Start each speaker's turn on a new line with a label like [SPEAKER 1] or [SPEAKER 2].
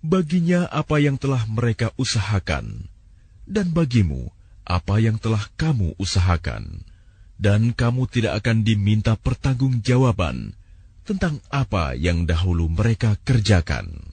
[SPEAKER 1] baginya apa yang telah mereka usahakan, dan bagimu apa yang telah kamu usahakan. Dan kamu tidak akan diminta pertanggungjawaban tentang apa yang dahulu mereka kerjakan.